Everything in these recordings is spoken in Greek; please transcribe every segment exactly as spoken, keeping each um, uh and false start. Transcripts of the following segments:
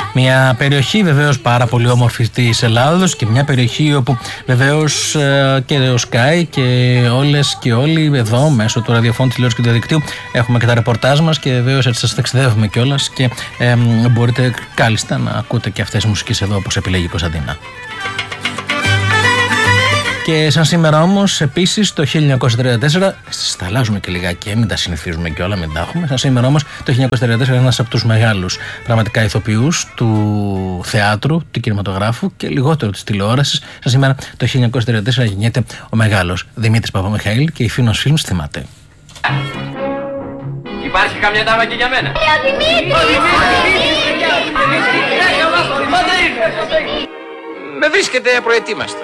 Μια περιοχή βεβαίως πάρα πολύ όμορφη της Ελλάδος και μια περιοχή όπου βεβαίως και ο Sky και όλες και όλοι εδώ μέσω του ραδιοφώνου, τηλεόρασης και του διαδικτύου έχουμε και τα ρεπορτάζ μας και βεβαίως έτσι σας ταξιδεύουμε κιόλας και ε, μπορείτε κάλλιστα να ακούτε και αυτές τις μουσικές εδώ όπως επιλέγει η Κωνσταντίνα. Και σαν σήμερα όμως, επίσης το χίλια εννιακόσια τριάντα τέσσερα, τα αλλάζουμε και λιγάκι, μην τα συνηθίζουμε και όλα, μην τα έχουμε. Σαν σήμερα όμως, το χίλια εννιακόσια τριάντα τέσσερα, ένας από τους μεγάλους πραγματικά ηθοποιούς του θεάτρου, του κινηματογράφου και λιγότερο της τηλεόρασης. Σαν σήμερα, το χίλια εννιακόσια τριάντα τέσσερα γεννιέται ο μεγάλος Δημήτρης Παπαμιχαήλ και η Φίνος Films θυμάται. Υπάρχει καμιά τάβα και για μένα? Με βρίσκεται προετοίμαστο.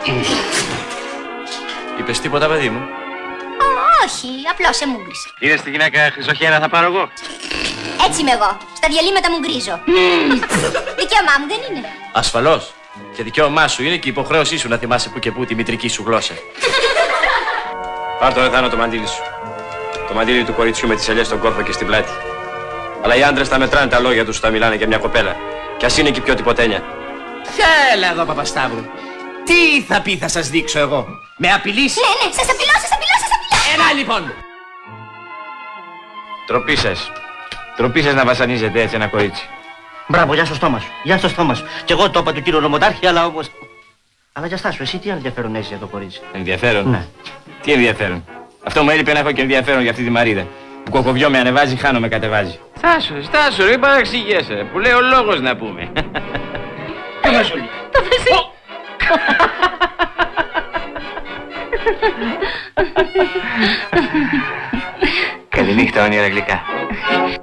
Είπες τίποτα, παιδί μου? Όχι, απλώς σε μούγκρισα. Είδες τη γυναίκα χρυσοχέρα θα πάρω εγώ? Έτσι είμαι εγώ. Στα διαλύματα μου γκρίζω. Δικαίωμά μου δεν είναι? Ασφαλώς. Και δικαίωμά σου είναι και η υποχρέωσή σου να θυμάσαι που και που τη μητρική σου γλώσσα. Πάρ' το Εθάνο το μαντίλι σου. Το μαντίλι του κοριτσιού με τις ελιές στον κόρφο και στην πλάτη. Αλλά οι άντρες τα μετράνε τα λόγια τους, τα μιλάνε για μια κοπέλα. Κι ας είναι και πιο τυποτένια. Έλα εδώ, Παπασταύρου. Τι θα πει, θα σας δείξω εγώ? Με απειλείς? Ναι, ναι, σας απειλώ, σας απειλώ, σας απειλώ. Έλα λοιπόν. Τροπή σας. Τροπή σας να βασανίζετε έτσι ένα κορίτσι. Μπράβο, για στο στόμα σου. Για στο στόμα σου. Κι εγώ το είπα του κύριου Νομοτάρχη, αλλά όμως... Αλλά για στάσου, εσύ τι ενδιαφέρον έχεις για το κορίτσι? Ενδιαφέρον? Ναι. Τι ενδιαφέρον? Αυτό μου έλειπε να έχω και ενδιαφέρον για αυτή τη Μαρίδα. Που κοκοβιό με ανεβάζει, χάνω με κατεβάζει. Στάσου, στάσου, μην παραξηγέσαι. Που λέει ο λόγος να πούμε. Το Βασίλη. Καληνύχτα, όνειρα γλυκά.